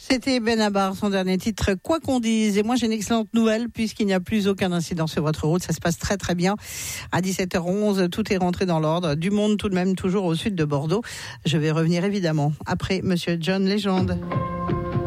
C'était Benabar, son dernier titre, Quoi qu'on dise. Et moi, j'ai une excellente nouvelle puisqu'il n'y a plus aucun incident sur votre route. Ça se passe très très bien. À 17h11, tout est rentré dans l'ordre. Du monde tout de même toujours au sud de Bordeaux. Je vais revenir évidemment après Monsieur John Legend.